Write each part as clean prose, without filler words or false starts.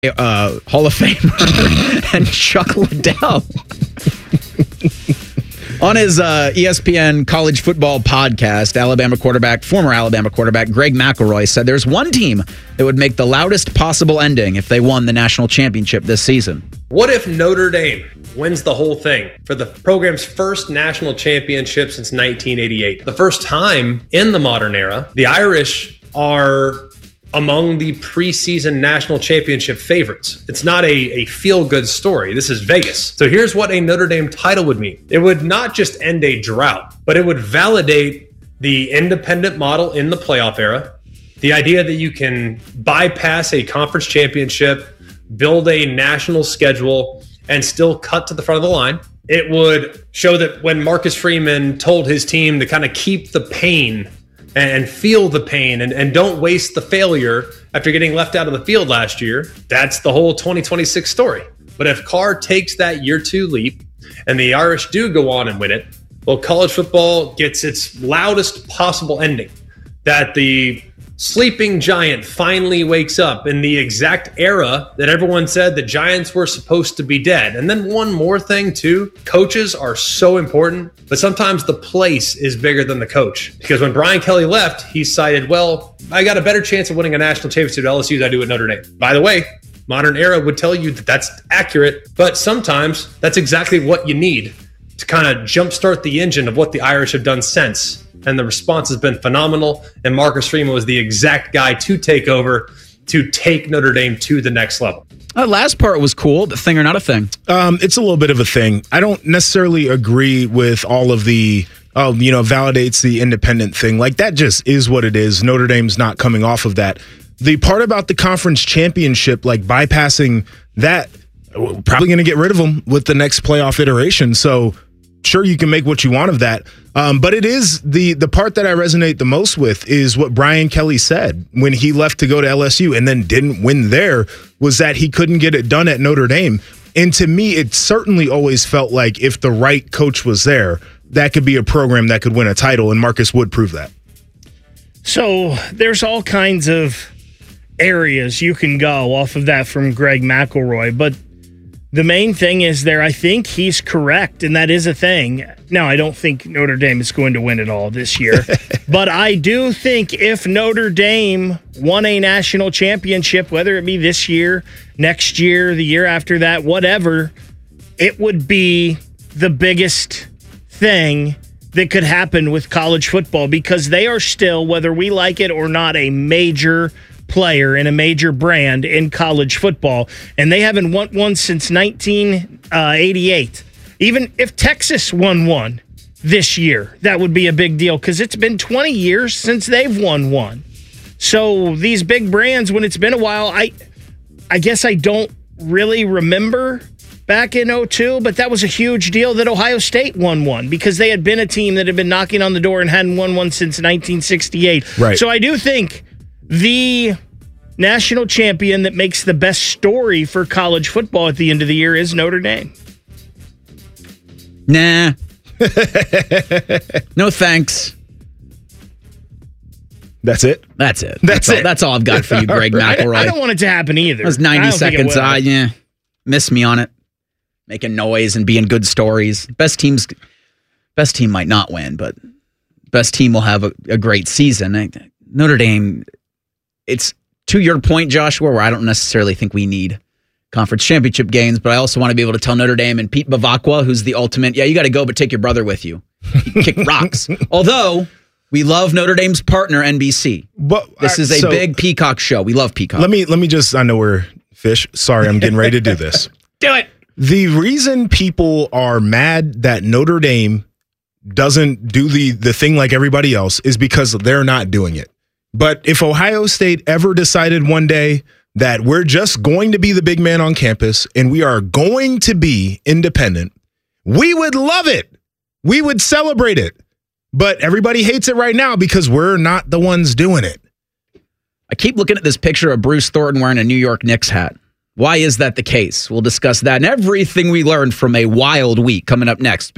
Hall of Famer and Chuck Liddell. On his ESPN college football podcast, former Alabama quarterback Greg McElroy said there's one team that would make the loudest possible ending if they won the national championship this season. What if Notre Dame wins the whole thing for the program's first national championship since 1988? The first time in the modern era, the Irish are among the preseason national championship favorites. It's not a feel-good story. This is Vegas. So here's what a Notre Dame title would mean. It would not just end a drought, but it would validate the independent model in the playoff era, the idea that you can bypass a conference championship, build a national schedule, and still cut to the front of the line. It would show that when Marcus Freeman told his team to kind of keep the pain and feel the pain and don't waste the failure after getting left out of the field last year, that's the whole 2026 story. But if Carr takes that year two leap and the Irish do go on and win it, well, college football gets its loudest possible ending. That the sleeping giant finally wakes up in the exact era that everyone said the Giants were supposed to be dead. And then one more thing too, coaches are so important, but sometimes the place is bigger than the coach. Because when Brian Kelly left, he cited, well, I got a better chance of winning a national championship at LSU than I do at Notre Dame. By the way, modern era would tell you that that's accurate, but sometimes that's exactly what you need to kind of jumpstart the engine of what the Irish have done since. And the response has been phenomenal. And Marcus Freeman was the exact guy to take over, to take Notre Dame to the next level. The last part was cool. The thing or not a thing? It's a little bit of a thing. I don't necessarily agree with all of the, validates the independent thing. Like, that just is what it is. Notre Dame's not coming off of that. The part about the conference championship, like bypassing that, probably going to get rid of them with the next playoff iteration. So, sure, you can make what you want of that. But it is the part that I resonate the most with is what Brian Kelly said when he left to go to LSU and then didn't win there, was that he couldn't get it done at Notre Dame. And to me, it certainly always felt like if the right coach was there, that could be a program that could win a title, and Marcus would prove that. So there's all kinds of areas you can go off of that from Greg McElroy, but the main thing is there, I think he's correct, and that is a thing. Now, I don't think Notre Dame is going to win it all this year, but I do think if Notre Dame won a national championship, whether it be this year, next year, the year after that, whatever, it would be the biggest thing that could happen with college football, because they are still, whether we like it or not, a major player and a major brand in college football, and they haven't won one since 1988. Even if Texas won one this year, that would be a big deal, because it's been 20 years since they've won one. So these big brands, when it's been a while, I guess I don't really remember back in 2002, but that was a huge deal that Ohio State won one, because they had been a team that had been knocking on the door and hadn't won one since 1968. Right. So I do think the national champion that makes the best story for college football at the end of the year is Notre Dame. Nah. No thanks. That's it? That's it. That's it. That's all I've got for you, Greg McElroy. I don't want it to happen either. That was 90 seconds. Miss me on it. Making noise and being good stories. Best team might not win, but best team will have a great season. Notre Dame, it's to your point, Joshua, where I don't necessarily think we need conference championship games, but I also want to be able to tell Notre Dame and Pete Bavacqua, who's the ultimate, you got to go, but take your brother with you. He kick rocks. Although, we love Notre Dame's partner, NBC. But this is a big Peacock show. We love Peacock. Let me just, I know we're fish. Sorry, I'm getting ready to do this. Do it. The reason people are mad that Notre Dame doesn't do the thing like everybody else is because they're not doing it. But if Ohio State ever decided one day that we're just going to be the big man on campus and we are going to be independent, we would love it. We would celebrate it. But everybody hates it right now because we're not the ones doing it. I keep looking at this picture of Bruce Thornton wearing a New York Knicks hat. Why is that the case? We'll discuss that and everything we learned from a wild week coming up next. Bishop and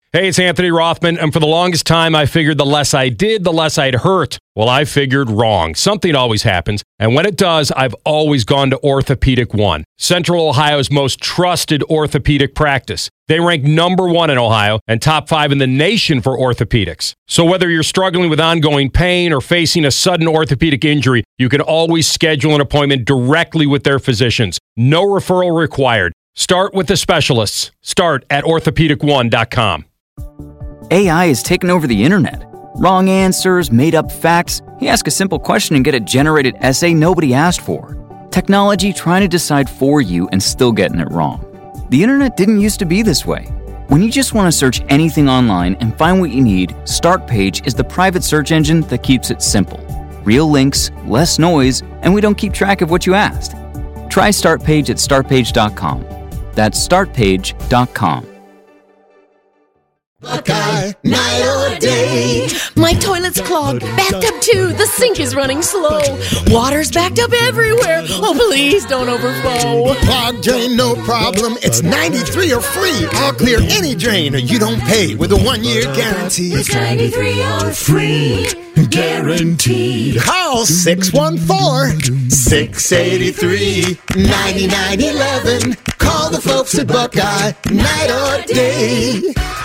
Hey, it's Anthony Rothman, and for the longest time, I figured the less I did, the less I'd hurt. Well, I figured wrong. Something always happens, and when it does, I've always gone to Orthopedic One, Central Ohio's most trusted orthopedic practice. They rank #1 in Ohio and top 5 in the nation for orthopedics. So whether you're struggling with ongoing pain or facing a sudden orthopedic injury, you can always schedule an appointment directly with their physicians. No referral required. Start with the specialists. Start at orthopedic1.com. AI has taken over the internet. Wrong answers, made up facts. You ask a simple question and get a generated essay nobody asked for. Technology trying to decide for you and still getting it wrong. The internet didn't used to be this way. When you just want to search anything online and find what you need, Startpage is the private search engine that keeps it simple. Real links, less noise, and we don't keep track of what you asked. Try Startpage at startpage.com. That's startpage.com. Buckeye, night or day. My toilet's clogged, backed up too. The sink is running slow. Water's backed up everywhere. Oh, please don't overflow. Clogged drain, no problem. It's 93 or free. I'll clear any drain or you don't pay with a 1-year guarantee. It's 93 or free. Guaranteed. Call 614-683-9911. Call the folks at Buckeye, night or day.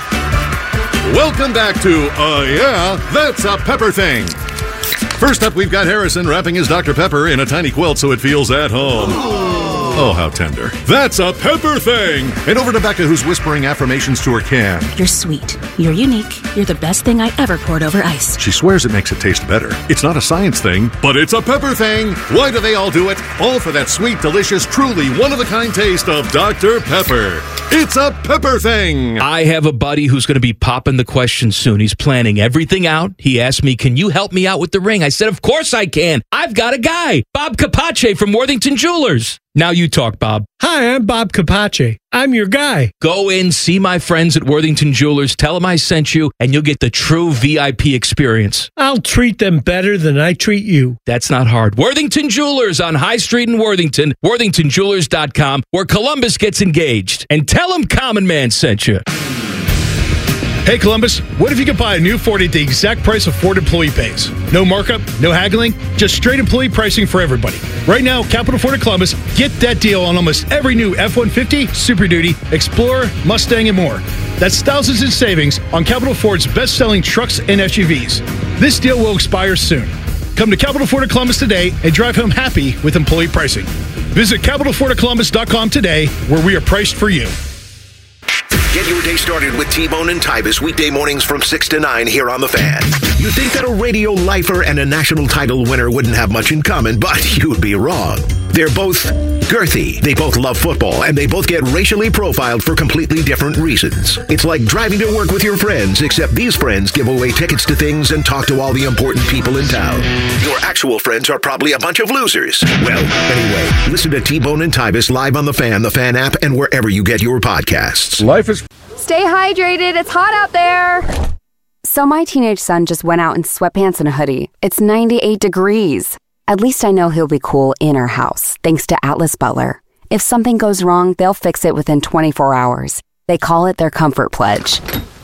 Welcome back to Yeah, That's a Pepper Thing. First up, we've got Harrison wrapping his Dr. Pepper in a tiny quilt so it feels at home. Oh, how tender. That's a Pepper Thing. And over to Becca, who's whispering affirmations to her can. You're sweet. You're unique. You're the best thing I ever poured over ice. She swears it makes it taste better. It's not a science thing, but it's a Pepper Thing. Why do they all do it? All for that sweet, delicious, truly one-of-a-kind taste of Dr. Pepper. It's a Pepper Thing. I have a buddy who's going to be popping the question soon. He's planning everything out. He asked me, can you help me out with the ring? I said, of course I can. I've got a guy, Bob Capace from Worthington Jewelers. Now you talk, Bob. Hi, I'm Bob Capace. I'm your guy. Go in, see my friends at Worthington Jewelers, tell them I sent you, and you'll get the true VIP experience. I'll treat them better than I treat you. That's not hard. Worthington Jewelers on High Street in Worthington, worthingtonjewelers.com, where Columbus gets engaged. And tell them Common Man sent you. Hey, Columbus, what if you could buy a new Ford at the exact price of Ford employee pays? No markup, no haggling, just straight employee pricing for everybody. Right now, Capital Ford of Columbus, get that deal on almost every new F-150, Super Duty, Explorer, Mustang, and more. That's thousands in savings on Capital Ford's best-selling trucks and SUVs. This deal will expire soon. Come to Capital Ford of Columbus today and drive home happy with employee pricing. Visit CapitalFordofColumbus.com today, where we are priced for you. Get your day started with T-Bone and Tybus weekday mornings from 6 to 9 here on The Fan. You'd think that a radio lifer and a national title winner wouldn't have much in common, but you'd be wrong. They're both girthy, they both love football, and they both get racially profiled for completely different reasons. It's like driving to work with your friends, except these friends give away tickets to things and talk to all the important people in town. Your actual friends are probably a bunch of losers. Well, anyway, listen to T-Bone and Tybus live on The Fan app, and wherever you get your podcasts. Life is... Stay hydrated. It's hot out there. So my teenage son just went out in sweatpants and a hoodie. It's 98 degrees. At least I know he'll be cool in our house, thanks to Atlas Butler. If something goes wrong, they'll fix it within 24 hours. They call it their comfort pledge.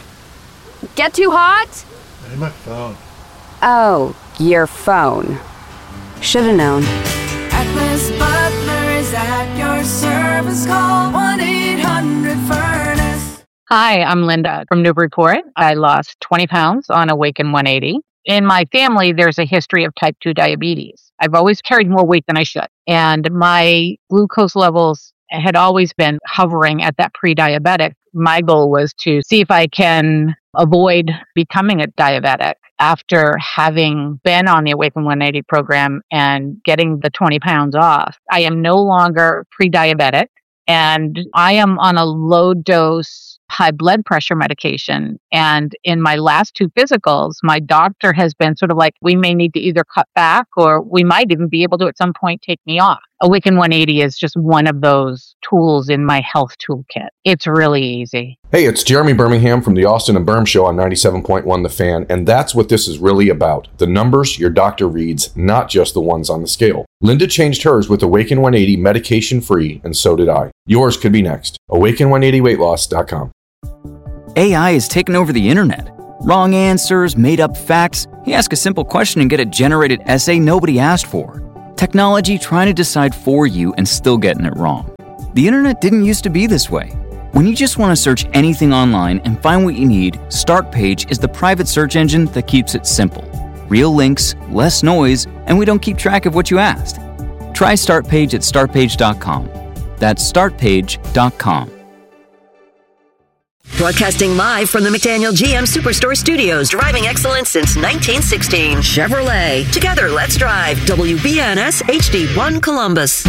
Get too hot? My phone. Oh, your phone. Should've known. Atlas Butler is at your service. Call 1-800-FURNACE. Hi, I'm Linda from Newburyport. I lost 20 pounds on Awaken 180. In my family, there's a history of type 2 diabetes. I've always carried more weight than I should. And my glucose levels had always been hovering at that pre-diabetic. My goal was to see if I can avoid becoming a diabetic after having been on the Awaken 180 program and getting the 20 pounds off. I am no longer pre-diabetic, and I am on a low dose high blood pressure medication. And in my last 2 physicals, my doctor has been sort of like, we may need to either cut back or we might even be able to at some point take me off. Awaken 180 is just one of those tools in my health toolkit. It's really easy. Hey, it's Jeremy Birmingham from the Austin and Berm Show on 97.1 The Fan, and that's what this is really about. The numbers your doctor reads, not just the ones on the scale. Linda changed hers with Awaken 180 medication-free, and so did I. Yours could be next. Awaken180weightloss.com. AI has taken over the internet. Wrong answers, made up facts. You ask a simple question and get a generated essay nobody asked for. Technology trying to decide for you and still getting it wrong. The internet didn't used to be this way. When you just want to search anything online and find what you need, Startpage is the private search engine that keeps it simple. Real links, less noise, and we don't keep track of what you asked. Try Startpage at startpage.com. That's startpage.com. Broadcasting live from the McDaniel GM Superstore Studios, driving excellence since 1916. Chevrolet. Together, let's drive. WBNS HD1 Columbus.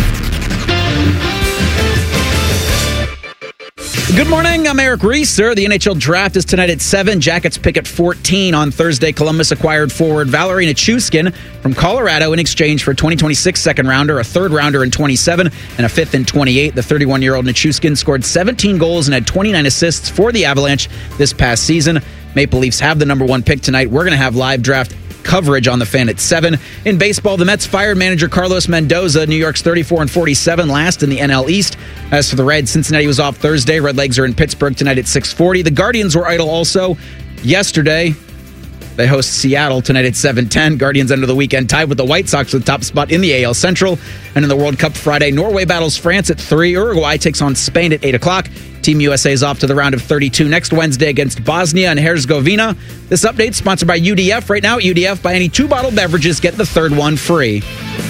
Good morning, I'm Eric Reeser. The NHL draft is tonight at 7. Jackets pick at 14. On Thursday, Columbus acquired forward Valeri Nichushkin from Colorado in exchange for a 2026 second-rounder, a third-rounder in 27, and a fifth in 28. The 31-year-old Nichushkin scored 17 goals and had 29 assists for the Avalanche this past season. Maple Leafs have the number 1 pick tonight. We're going to have live draft coverage on the Fan at 7. In baseball, the Mets fired manager Carlos Mendoza. New York's 34-47, last in the NL East. As for the Reds, Cincinnati was off Thursday. Redlegs are in Pittsburgh tonight at 6:40. The Guardians were idle also yesterday. They host Seattle tonight at 7:10. Guardians end of the weekend tied with the White Sox for the top spot in the AL Central. And in the World Cup Friday, Norway battles France at 3. Uruguay takes on Spain at 8 o'clock. Team USA is off to the round of 32 next Wednesday against Bosnia and Herzegovina. This update sponsored by UDF. Right now at UDF, buy any 2 bottled beverages, get the third one free.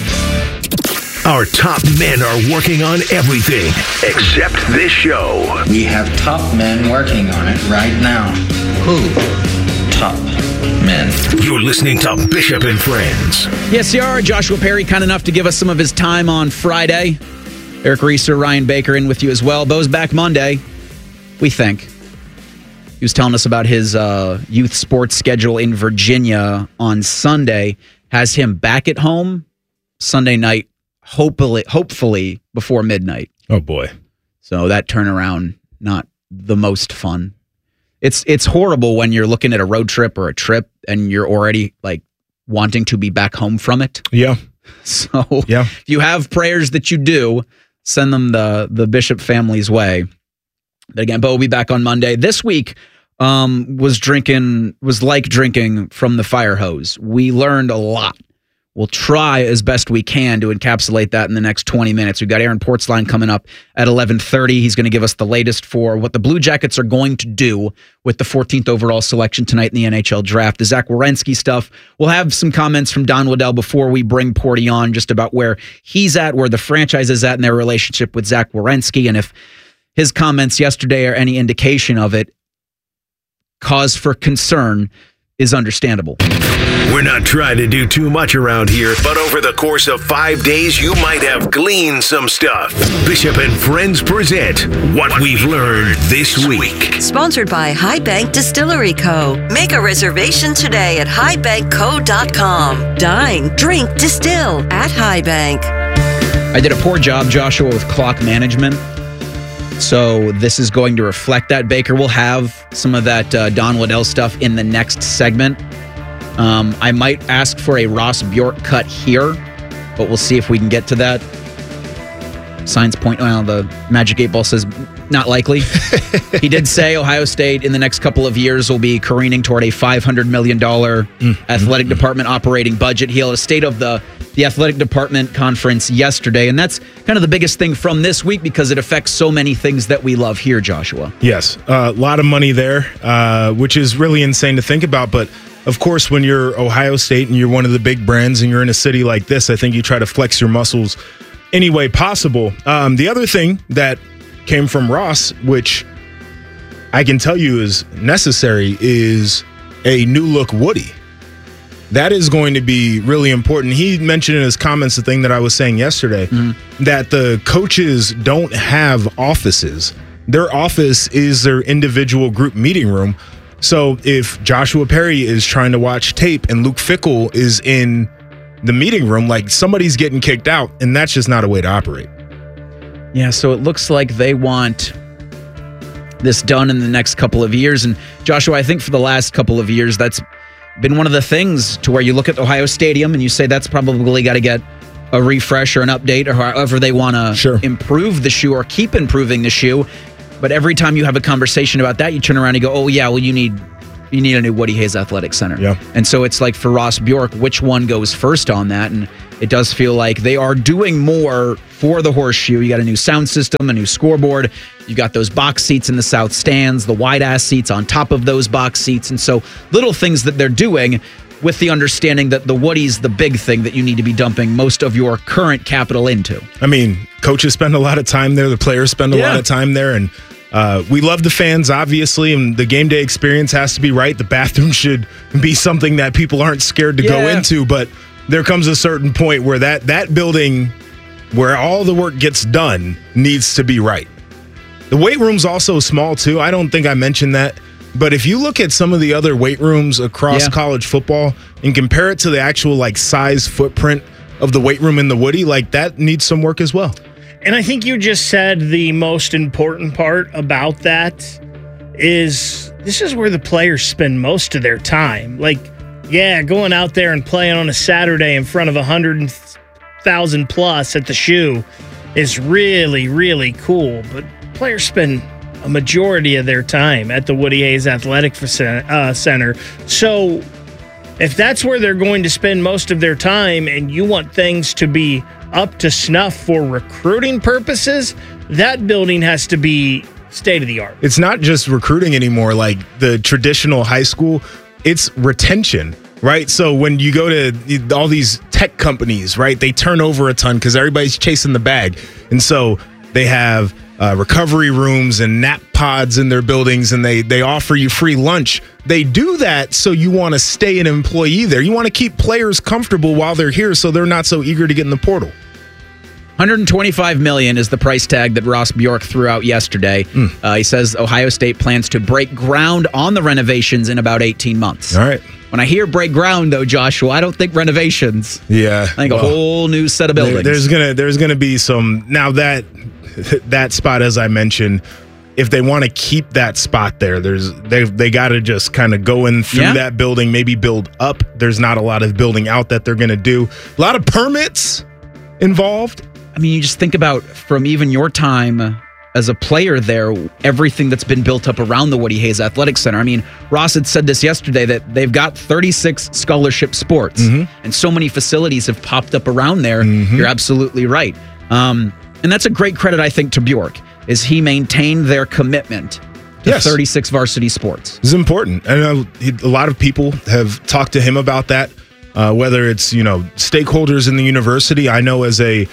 Our top men are working on everything except this show. We have top men working on it right now. Who? Top men. You're listening to Bishop and Friends. Yes, you are. Joshua Perry, kind enough to give us some of his time on Friday. Eric Reeser, Ryan Baker in with you as well. Bo's back Monday, we think. He was telling us about his youth sports schedule in Virginia on Sunday. Has him back at home Sunday night, hopefully before midnight. Oh, boy. So that turnaround, not the most fun. It's horrible when you're looking at a road trip or a trip and you're already like wanting to be back home from it. Yeah. So if you have prayers that you do, send them the Bishop family's way. But again, Bo will be back on Monday. This week was like drinking from the fire hose. We learned a lot. We'll try as best we can to encapsulate that in the next 20 minutes. We've got Aaron Portzline coming up at 11:30. He's going to give us the latest for what the Blue Jackets are going to do with the 14th overall selection tonight in the NHL draft. The Zach Werenski stuff. We'll have some comments from Don Waddell before we bring Porty on, just about where he's at, where the franchise is at in their relationship with Zach Werenski, and if his comments yesterday are any indication of it, cause for concern is understandable. We're not trying to do too much around here, but over the course of 5 days, you might have gleaned some stuff. Bishop and Friends present What We've Learned This Week. Sponsored by High Bank Distillery Co. Make a reservation today at highbankco.com. Dine, drink, distill at High Bank. I did a poor job, Joshua, with clock management. So this is going to reflect that. Baker will have some of that Don Waddell stuff in the next segment. I might ask for a Ross Bjork cut here, but we'll see if we can get to that. Signs point, well, the Magic 8 Ball says not likely. He did say Ohio State in the next couple of years will be careening toward a $500 million athletic department operating budget. He held a state of the athletic department conference yesterday, and that's kind of the biggest thing from this week because it affects so many things that we love here, Joshua. Yes, a lot of money there, which is really insane to think about, but of course, when you're Ohio State and you're one of the big brands and you're in a city like this, I think you try to flex your muscles any way possible. The other thing that came from Ross, which I can tell you is necessary, is a new look Woody. That is going to be really important. He mentioned in his comments the thing that I was saying yesterday, that the coaches don't have offices. Their office is their individual group meeting room. So if Joshua Perry is trying to watch tape and Luke Fickell is in the meeting room, like somebody's getting kicked out, and that's just not a way to operate. Yeah, so it looks like they want this done in the next couple of years. And Joshua, I think for the last couple of years, that's been one of the things to where you look at Ohio Stadium and you say that's probably got to get a refresh or an update or however they want to improve the shoe or keep improving the shoe. But every time you have a conversation about that, you turn around and you go, oh, yeah, well, you need a new Woody Hayes Athletic Center. Yeah. And so it's like for Ross Bjork, which one goes first on that? And it does feel like they are doing more for the Horseshoe. You got a new sound system, a new scoreboard. You got those box seats in the south stands, the wide-ass seats on top of those box seats. And so little things that they're doing with the understanding that the Woody's the big thing that you need to be dumping most of your current capital into. I mean, coaches spend a lot of time there. The players spend a lot of time there. And we love the fans, obviously, and the game day experience has to be right. The bathroom should be something that people aren't scared to go into. But there comes a certain point where that building, where all the work gets done, needs to be right. The weight room's also small, too. I don't think I mentioned that. But if you look at some of the other weight rooms across college football and compare it to the actual size footprint of the weight room in the Woody, that needs some work as well. And I think you just said the most important part about that is this is where the players spend most of their time. Going out there and playing on a Saturday in front of 100,000 plus at the Shoe is really, really cool. But players spend a majority of their time at the Woody Hayes Athletic Center. So if that's where they're going to spend most of their time and you want things to be up to snuff for recruiting purposes, that building has to be state of the art. It's not just recruiting anymore like the traditional high school, it's retention, right? So when you go to all these tech companies, right, they turn over a ton because everybody's chasing the bag. And so they have recovery rooms and nap pods in their buildings, and they offer you free lunch. They do that so you want to stay an employee there. You want to keep players comfortable while they're here so they're not so eager to get in the portal. $125 million is the price tag that Ross Bjork threw out yesterday. He says Ohio State plans to break ground on the renovations in about 18 months. All right. When I hear break ground, though, Joshua, I don't think renovations. Yeah. I think a whole new set of buildings. There's gonna be some now that spot, as I mentioned, if they want to keep that spot there, they got to just kind of go in through that building, maybe build up. There's not a lot of building out that they're going to do. A lot of permits involved. I mean, you just think about from even your time as a player there, everything that's been built up around the Woody Hayes Athletic Center. I mean, Ross had said this yesterday that they've got 36 scholarship sports, and so many facilities have popped up around there. You're absolutely right. And that's a great credit, I think, to Bjork, is he maintained their commitment to 36 varsity sports. It's important. I know a lot of people have talked to him about that, whether it's, stakeholders in the university. I know as a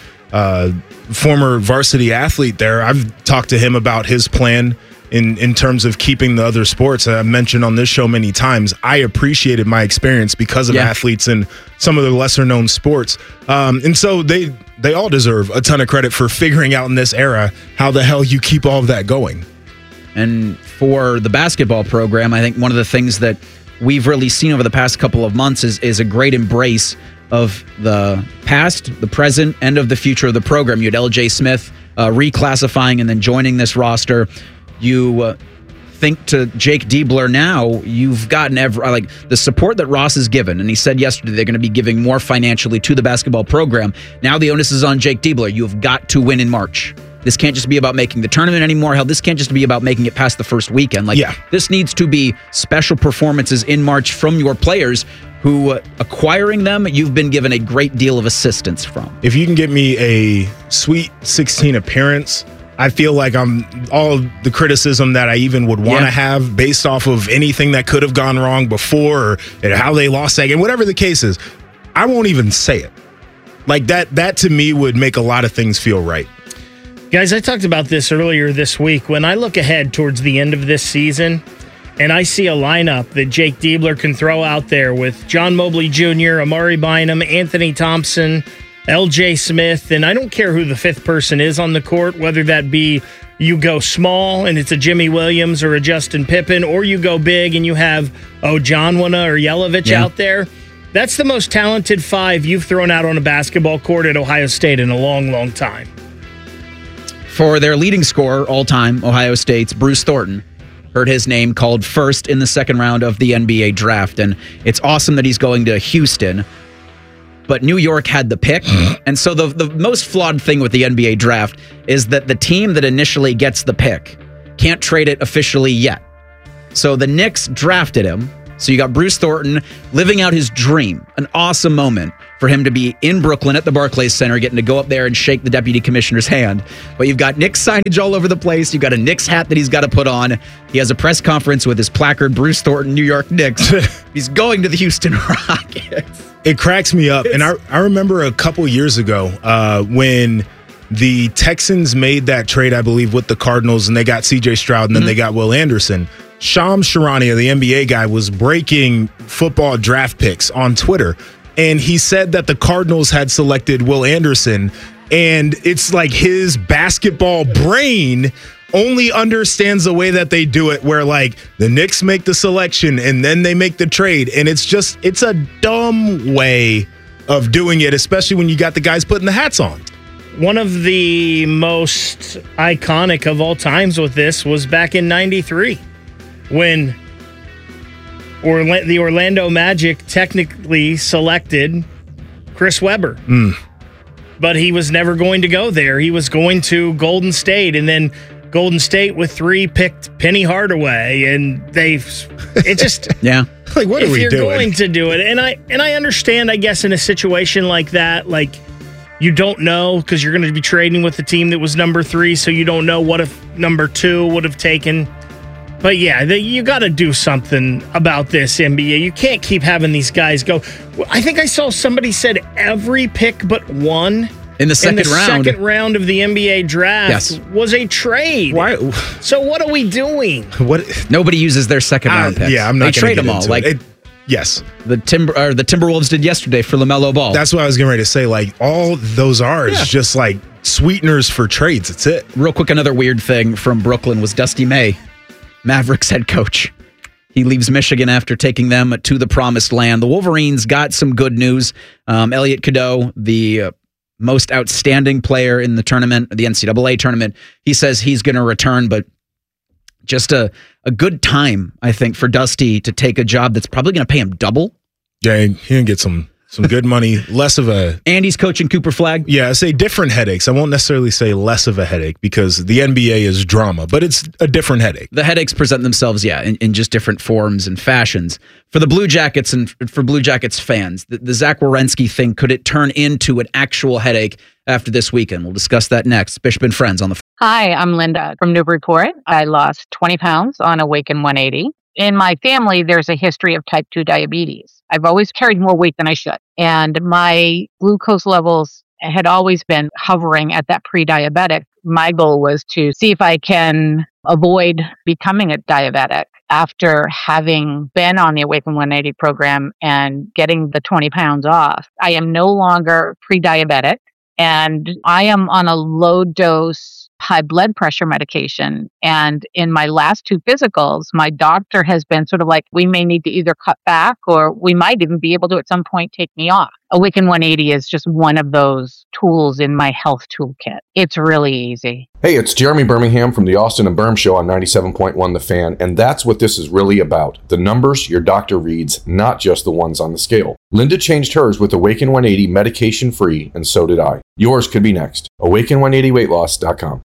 former varsity athlete there, I've talked to him about his plan in terms of keeping the other sports. I mentioned on this show many times, I appreciated my experience because of athletes in some of the lesser known sports. And so they all deserve a ton of credit for figuring out in this era how the hell you keep all of that going. And for the basketball program, I think one of the things that we've really seen over the past couple of months is a great embrace of the past, the present, and of the future of the program. You had LJ Smith reclassifying and then joining this roster. You think to Jake Diebler now, you've gotten the support that Ross has given, and he said yesterday they're going to be giving more financially to the basketball program. Now the onus is on Jake Diebler. You have got to win in March. This can't just be about making the tournament anymore. Hell, this can't just be about making it past the first weekend. This needs to be special performances in March from your players who, acquiring them, you've been given a great deal of assistance from. If you can get me a Sweet 16 appearance, I feel like I'm all of the criticism that I even would want to have based off of anything that could have gone wrong before or how they lost that game, whatever the case is, I won't even say it. That to me would make a lot of things feel right. Guys, I talked about this earlier this week. When I look ahead towards the end of this season and I see a lineup that Jake Diebler can throw out there with John Mobley Jr., Amari Bynum, Anthony Thompson, LJ Smith, and I don't care who the fifth person is on the court, whether that be you go small and it's a Jimmy Williams or a Justin Pippen, or you go big and you have Jonwana or Yelovich out there. That's the most talented five you've thrown out on a basketball court at Ohio State in a long, long time. For their leading scorer all-time, Ohio State's Bruce Thornton heard his name called first in the second round of the NBA draft, and it's awesome that he's going to Houston. But New York had the pick, and so the most flawed thing with the NBA draft is that the team that initially gets the pick Can't trade it officially yet. So the Knicks drafted him. So you got Bruce Thornton living out his dream. An awesome moment for him to be in Brooklyn at the Barclays Center, getting to go up there and shake the deputy commissioner's hand. But you've got Knicks signage all over the place. You've got a Knicks hat that he's got to put on. He has a press conference with his placard, Bruce Thornton, New York Knicks. He's going to the Houston Rockets. It cracks me up. And I remember a couple years ago when the Texans made that trade, I believe, with the Cardinals, and they got C.J. Stroud, and then they got Will Anderson. Shams Charania, the NBA guy, was breaking football draft picks on Twitter, and he said that the Cardinals had selected Will Anderson, and it's like his basketball brain only understands the way that they do it, where like the Knicks make the selection and then they make the trade, and it's a dumb way of doing it, especially when you got the guys putting the hats on. One of the most iconic of all times with this was back in '93. When the Orlando Magic technically selected Chris Webber. But he was never going to go there. He was going to Golden State, and then Golden State with 3 picked Penny Hardaway, and it just yeah. Like, what are we doing? If you're going to do it, and I understand, I guess, in a situation like that, like you don't know because you're going to be trading with the team that was number 3, so you don't know what if number 2 would have taken. But yeah, you got to do something about this, NBA. You can't keep having these guys go. I think I saw somebody said every pick but one in the second round of the NBA draft was a trade. Why? So what are we doing? What? Nobody uses their second round picks. Yeah, I'm not. They trade them all. Yes, the Timberwolves did yesterday for LaMelo Ball. That's what I was getting ready to say. Like all those are just like sweeteners for trades. That's it. Real quick, another weird thing from Brooklyn was Dusty May, Mavericks head coach. He leaves Michigan after taking them to the promised land. The Wolverines got some good news. Elliot Cadeau, the most outstanding player in the tournament, the NCAA tournament, he says he's going to return, but just a good time, I think, for Dusty to take a job that's probably going to pay him double. Yeah, he can get some good money, less of a... And he's coaching Cooper Flagg. Yeah, I say different headaches. I won't necessarily say less of a headache because the NBA is drama, but it's a different headache. The headaches present themselves, in just different forms and fashions. For the Blue Jackets and for Blue Jackets fans, the Zach Werenski thing, could it turn into an actual headache after this weekend? We'll discuss that next. Bishop and Friends on the... Hi, I'm Linda from Newburyport. I lost 20 pounds on Awaken 180. In my family, there's a history of type 2 diabetes. I've always carried more weight than I should. And my glucose levels had always been hovering at that pre-diabetic. My goal was to see if I can avoid becoming a diabetic after having been on the Awaken 180 program and getting the 20 pounds off. I am no longer pre-diabetic, and I am on a low dose high blood pressure medication. And in my last 2 physicals, my doctor has been sort of like, we may need to either cut back or we might even be able to at some point take me off. Awaken 180 is just one of those tools in my health toolkit. It's really easy. Hey, it's Jeremy Birmingham from the Austin and Berm Show on 97.1 The Fan, and that's what this is really about. The numbers your doctor reads, not just the ones on the scale. Linda changed hers with Awaken 180 medication-free, and so did I. Yours could be next. Awaken180weightloss.com.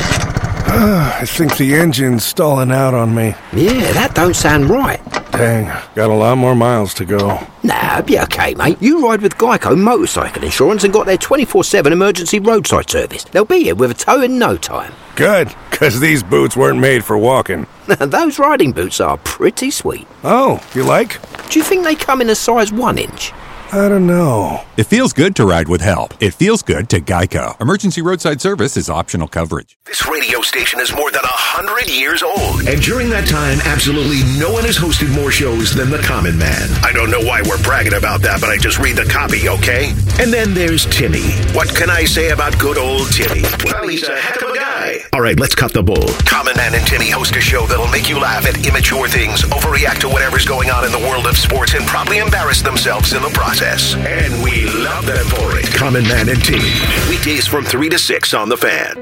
I think the engine's stalling out on me. Yeah, that don't sound right. Dang, got a lot more miles to go. Nah, be okay, mate. You ride with Geico Motorcycle Insurance and got their 24/7 emergency roadside service. They'll be here with a tow in no time. Good, because these boots weren't made for walking. Those riding boots are pretty sweet. Oh, you like? Do you think they come in a size 1 inch? I don't know. It feels good to ride with help. It feels good to Geico. Emergency roadside service is optional coverage. This radio station is more than 100 years old. And during that time, absolutely no one has hosted more shows than The Common Man. I don't know why we're bragging about that, but I just read the copy, okay? And then there's Timmy. What can I say about good old Timmy? Well, he's a heck of a guy. All right, let's cut the bull. Common Man and Timmy host a show that'll make you laugh at immature things, overreact to whatever's going on in the world of sports, and probably embarrass themselves in the process. And we love them for it. Common Man and Timmy. Weekdays from 3 to 6 on The Fan.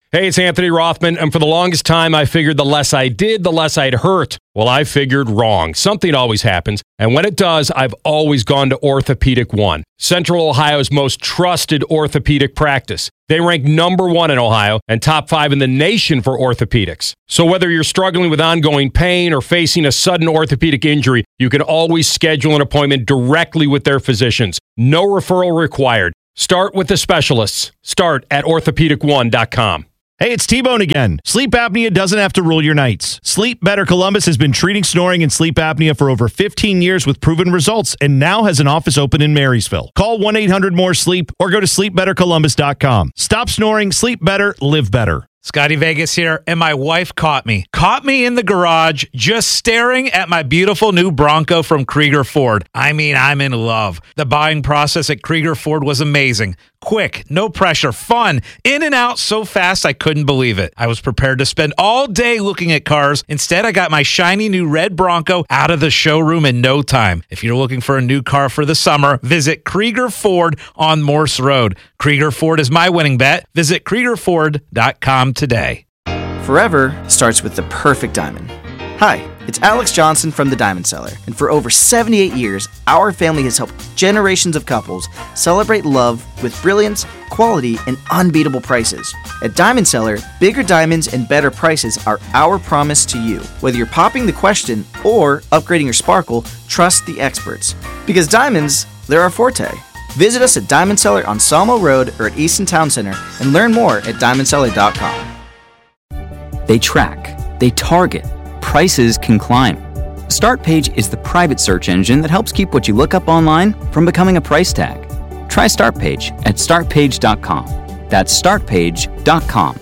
Hey, it's Anthony Rothman, and for the longest time, I figured the less I did, the less I'd hurt. Well, I figured wrong. Something always happens, and when it does, I've always gone to Orthopedic One, Central Ohio's most trusted orthopedic practice. They rank #1 in Ohio and top 5 in the nation for orthopedics. So whether you're struggling with ongoing pain or facing a sudden orthopedic injury, you can always schedule an appointment directly with their physicians. No referral required. Start with the specialists. Start at orthopedic1.com. Hey, it's T-Bone again. Sleep apnea doesn't have to rule your nights. Sleep Better Columbus has been treating snoring and sleep apnea for over 15 years with proven results and now has an office open in Marysville. Call 1-800-MORE-SLEEP or go to sleepbettercolumbus.com. Stop snoring, sleep better, live better. Scotty Vegas here, and my wife caught me in the garage just staring at my beautiful new Bronco from Krieger Ford. I mean, I'm in love. The buying process at Krieger Ford was amazing. Quick, no pressure, fun, in and out so fast I couldn't believe it. I was prepared to spend all day looking at cars. Instead, I got my shiny new red Bronco out of the showroom in no time. If you're looking for a new car for the summer, visit Krieger Ford on Morse Road. Krieger Ford is my winning bet. Visit KriegerFord.com today. Forever starts with the perfect diamond. Hi, it's Alex Johnson from The Diamond Seller, and for over 78 years, our family has helped generations of couples celebrate love with brilliance, quality, and unbeatable prices. At Diamond Seller, bigger diamonds and better prices are our promise to you. Whether you're popping the question or upgrading your sparkle, trust the experts. Because diamonds, they're our forte. Visit us at Diamond Seller on Sawmill Road or at Easton Town Center and learn more at diamondseller.com. They track, they target, prices can climb. Startpage is the private search engine that helps keep what you look up online from becoming a price tag. Try Startpage at startpage.com. That's startpage.com.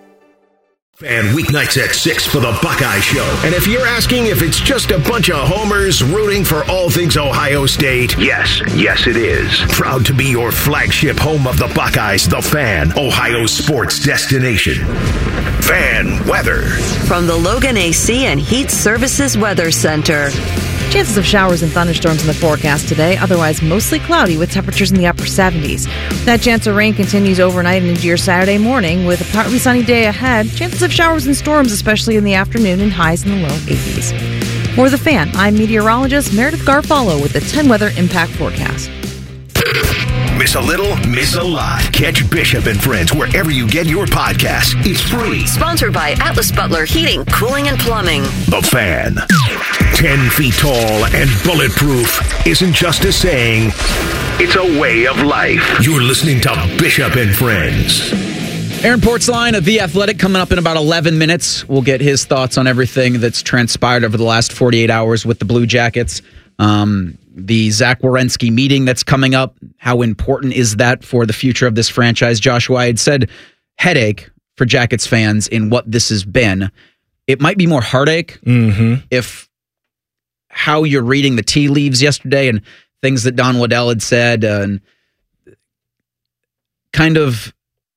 And weeknights at 6 for the Buckeye Show. And if you're asking if it's just a bunch of homers rooting for all things Ohio State, yes it is. Proud to be your flagship home of the Buckeyes, The Fan, Ohio sports destination. Fan weather. From the Logan AC and Heat Services Weather Center. Chances of showers and thunderstorms in the forecast today, otherwise mostly cloudy with temperatures in the upper 70s. That chance of rain continues overnight and into your Saturday morning with a partly sunny day ahead. Chances of showers and storms, especially in the afternoon, and highs in the low 80s. For The Fan, I'm meteorologist Meredith Garfalo with the 10 Weather Impact Forecast. Miss a little, miss a lot. Catch Bishop and Friends wherever you get your podcasts. It's free. Sponsored by Atlas Butler Heating, Cooling, and Plumbing. The Fan. 10 feet tall and bulletproof isn't just a saying, it's a way of life. You're listening to Bishop and Friends. Aaron Portzline of The Athletic coming up in about 11 minutes. We'll get his thoughts on everything that's transpired over the last 48 hours with the Blue Jackets. The Zach Werenski meeting that's coming up. How important is that for the future of this franchise? Joshua, I had said headache for Jackets fans in what this has been. It might be more heartache if how you're reading the tea leaves yesterday and things that Don Waddell had said and kind of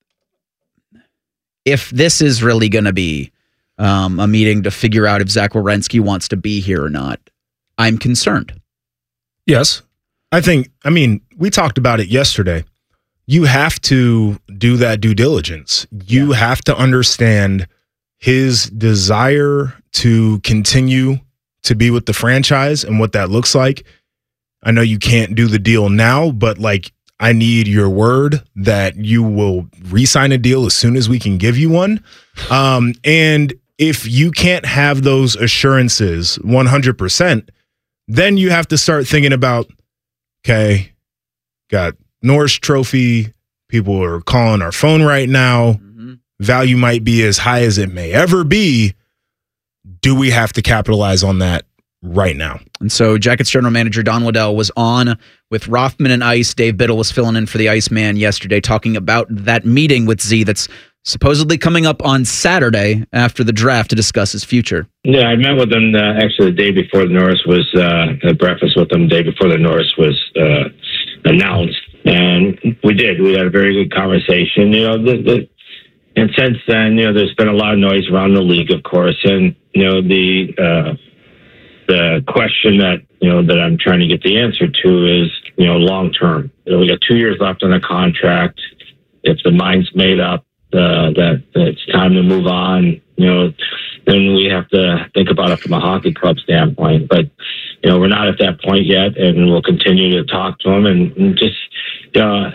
if this is really going to be a meeting to figure out if Zach Werenski wants to be here or not. I'm concerned. Yes. I mean, we talked about it yesterday. You have to do that due diligence. You have to understand his desire to continue to be with the franchise and what that looks like. I know you can't do the deal now, but I need your word that you will re-sign a deal as soon as we can give you one. And if you can't have those assurances 100%, then you have to start thinking about, okay, got Norris Trophy. People are calling our phone right now. Value might be as high as it may ever be. Do we have to capitalize on that right now? And so Jackets general manager Don Waddell was on with Rothman and Ice. Dave Biddle was filling in for the Iceman yesterday, talking about that meeting with Z that's supposedly coming up on Saturday after the draft to discuss his future. Yeah, I met with him actually the day before the Norris was, had breakfast with him the day before the Norris was announced. And we had a very good conversation. And since then, there's been a lot of noise around the league, of course. And, the question that, that I'm trying to get the answer to is, long term. We got 2 years left on the contract. If the mind's made up, that it's time to move on, then we have to think about it from a hockey club standpoint. But, we're not at that point yet, and we'll continue to talk to them and just, I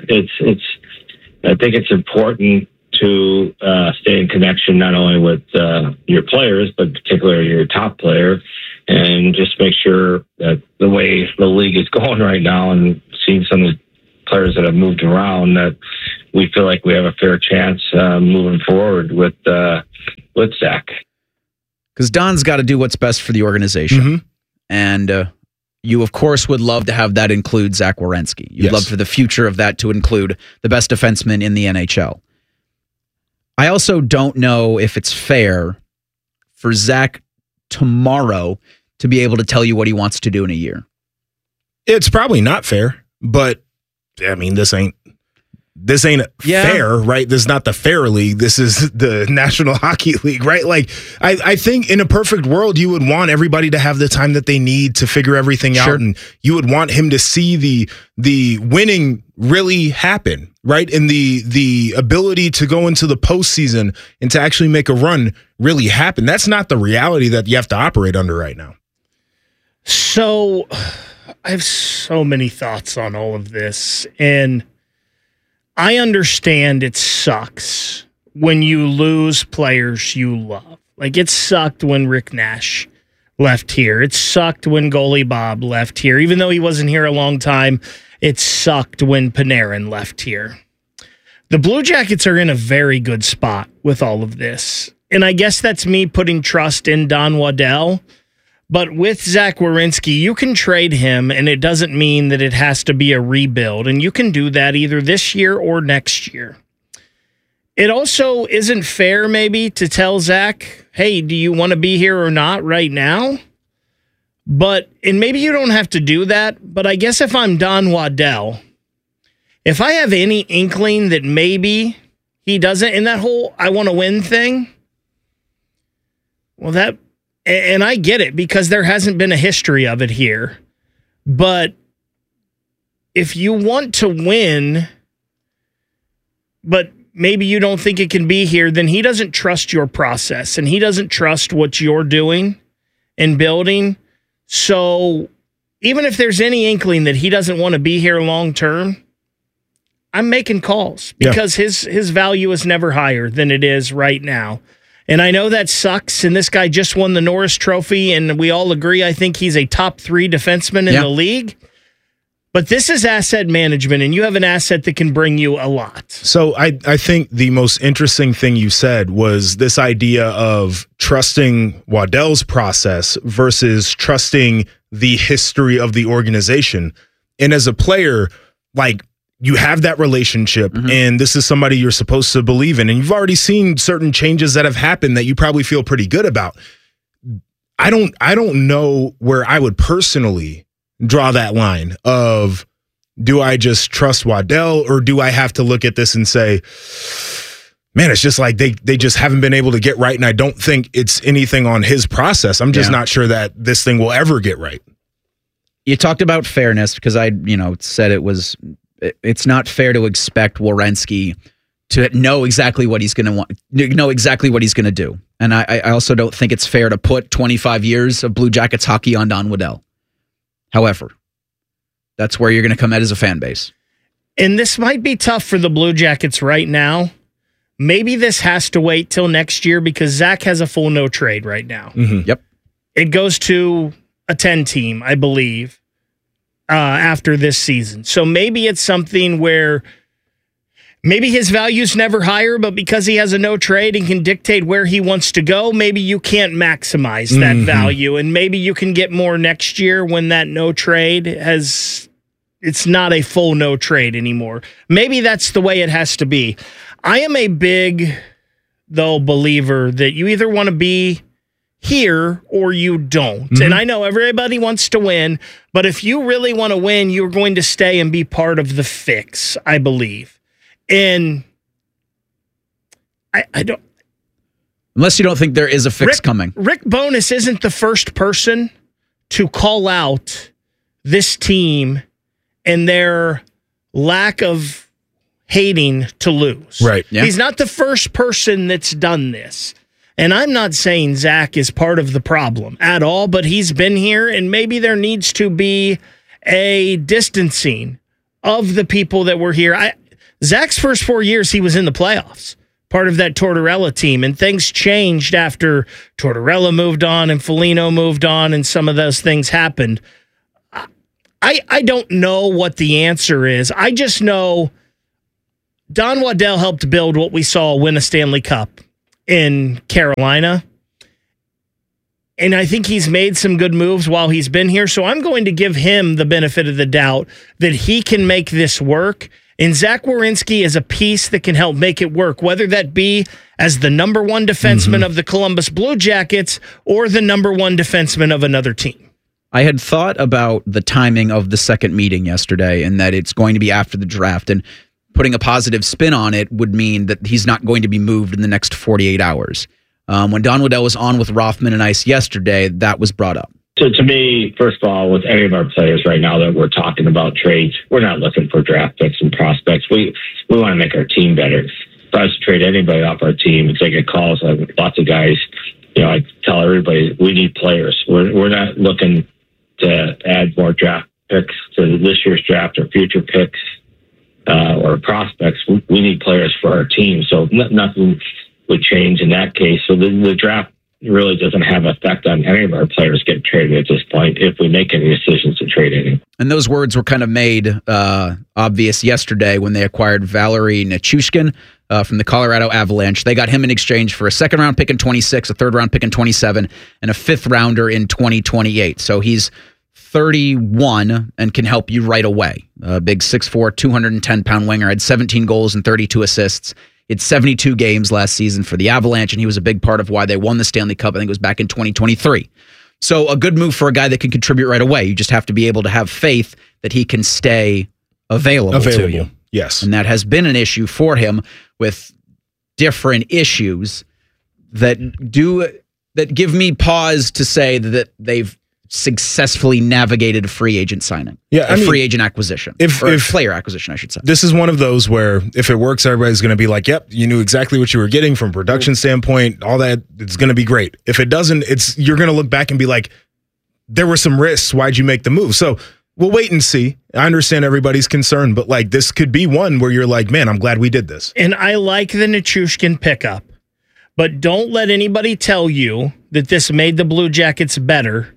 think it's important to stay in connection not only with your players, but particularly your top player, and just make sure that the way the league is going right now and seeing some of the players that have moved around, that we feel like we have a fair chance moving forward with Zach. Because Don's got to do what's best for the organization. Mm-hmm. And you, of course, would love to have that include Zach Werenski. You'd love for the future of that to include the best defenseman in the NHL. I also don't know if it's fair for Zach tomorrow to be able to tell you what he wants to do in a year. It's probably not fair, but I mean, this ain't fair, right? This is not the fair league. This is the National Hockey League, right? Like, I think in a perfect world, you would want everybody to have the time that they need to figure everything out. And you would want him to see the winning really happen, right? And the ability to go into the postseason and to actually make a run really happen. That's not the reality that you have to operate under right now. So I have so many thoughts on all of this, and I understand it sucks when you lose players you love. Like, it sucked when Rick Nash left here. It sucked when goalie Bob left here. Even though he wasn't here a long time, it sucked when Panarin left here. The Blue Jackets are in a very good spot with all of this. And I guess that's me putting trust in Don Waddell. But with Zach Werenski, you can trade him, and it doesn't mean that it has to be a rebuild. And you can do that either this year or next year. It also isn't fair, maybe, to tell Zach, hey, do you want to be here or not right now? And maybe you don't have to do that, but I guess if I'm Don Waddell, if I have any inkling that maybe he doesn't, in that whole I want to win thing, well, and I get it because there hasn't been a history of it here. But if you want to win, but maybe you don't think it can be here, then he doesn't trust your process and he doesn't trust what you're doing and building. So even if there's any inkling that he doesn't want to be here long term, I'm making calls because his value is never higher than it is right now. And I know that sucks, and this guy just won the Norris Trophy, and we all agree I think he's a top 3 defenseman in the league. But this is asset management, and you have an asset that can bring you a lot. So I think the most interesting thing you said was this idea of trusting Waddell's process versus trusting the history of the organization. And as a player, like, you have that relationship, and this is somebody you're supposed to believe in, and you've already seen certain changes that have happened that you probably feel pretty good about. I don't know where I would personally draw that line of, do I just trust Waddell, or do I have to look at this and say, man, it's just like they just haven't been able to get right, and I don't think it's anything on his process. I'm just not sure that this thing will ever get right. You talked about fairness because I said it's not fair to expect Werenski to know exactly what he's going to want, know exactly what he's going to do. And I also don't think it's fair to put 25 years of Blue Jackets hockey on Don Waddell. However, that's where you're going to come at as a fan base. And this might be tough for the Blue Jackets right now. Maybe this has to wait till next year because Zach has a full no trade right now. Yep. It goes to a 10 team, I believe. After this season. So maybe it's something where maybe his value's never higher, but because he has a no trade and can dictate where he wants to go, maybe you can't maximize that value. And maybe you can get more next year when that no trade it's not a full no trade anymore. Maybe that's the way it has to be. I am a big, though, believer that you either want to be here or you don't. And I know everybody wants to win, but if you really want to win, you're going to stay and be part of the fix, I believe. And I don't... Unless you don't think there is a fix coming. Rick Bowness isn't the first person to call out this team and their lack of hating to lose. Right. Yeah. He's not the first person that's done this. And I'm not saying Zach is part of the problem at all, but he's been here, and maybe there needs to be a distancing of the people that were here. Zach's first 4 years, he was in the playoffs, part of that Tortorella team, and things changed after Tortorella moved on and Foligno moved on, and some of those things happened. I don't know what the answer is. I just know Don Waddell helped build what we saw win a Stanley Cup in Carolina. And I think he's made some good moves while he's been here. So I'm going to give him the benefit of the doubt that he can make this work. And Zach Werenski is a piece that can help make it work, whether that be as the number one defenseman of the Columbus Blue Jackets or the number one defenseman of another team. I had thought about the timing of the second meeting yesterday and that it's going to be after the draft, and putting a positive spin on it would mean that he's not going to be moved in the next 48 hours. When Don Waddell was on with Rothman and Ice yesterday, that was brought up. So to me, first of all, with any of our players right now that we're talking about trades, we're not looking for draft picks and prospects. We want to make our team better. For us to trade anybody off our team and take calls, lots of guys, I tell everybody we need players. We're not looking to add more draft picks to this year's draft or future picks or prospects. We need players for our team. So nothing would change in that case. So the draft really doesn't have effect on any of our players getting traded at this point if we make any decisions to trade any. And those words were kind of made obvious yesterday when they acquired Valery Nichushkin from the Colorado Avalanche. They got him in exchange for a second-round pick in 26, a third-round pick in 27, and a fifth-rounder in 2028. So he's 31 and can help you right away. A big 6'4", 210-pound winger, had 17 goals and 32 assists. He had 72 games last season for the Avalanche, and he was a big part of why they won the Stanley Cup. I think it was back in 2023. So a good move for a guy that can contribute right away. You just have to be able to have faith that he can stay available to you. Yes. And that has been an issue for him with different issues that give me pause to say that they've successfully navigated a free agent signing. Yeah, free agent acquisition. If player acquisition, I should say. This is one of those where if it works, everybody's going to be like, yep, you knew exactly what you were getting from a production standpoint, all that, it's going to be great. If it doesn't, you're going to look back and be like, there were some risks. Why'd you make the move? So we'll wait and see. I understand everybody's concern, but this could be one where you're like, man, I'm glad we did this. And I like the Nichushkin pickup, but don't let anybody tell you that this made the Blue Jackets better,